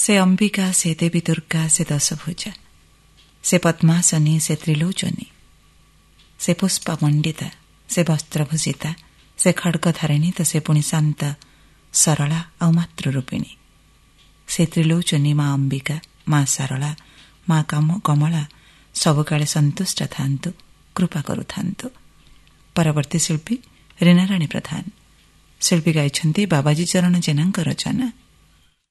ସେ ଅମ୍ବିକା, ସେ ଦେବୀ ଦୁର୍ଗା, ସେ ଦଶଭୁଜା, ସେ ପଦ୍ମାସନୀ, ସେ ତ୍ରିଲୋଚନୀ, ସେ ପୁଷ୍ପମଣ୍ଡିତା, ସେ ବସ୍ତ୍ରଭୂଷିତା, ସେ ଖଡ୍ଗଧାରିଣୀ, ତ ସେ ପୁଣି ଶାନ୍ତ, ସରଳା ଆଉ ମାତୃରୂପିଣୀ। ସେ ତ୍ରିଲୋଚନୀ ମା ଅମ୍ବିକା, ମା ସାରଳା, ମା କମଳା ସବୁକାଳେ ସନ୍ତୁଷ୍ଟ ଥାନ୍ତୁ, କୃପା କରୁଥାନ୍ତୁ। ପରବର୍ତ୍ତୀ ଶିଳ୍ପୀ ରୀନାରାଣୀ ପ୍ରଧାନ। ଶିଳ୍ପୀ ଗାଇଛନ୍ତି ବାବାଜୀ ଚରଣ ଜେନାଙ୍କ ରଚନା।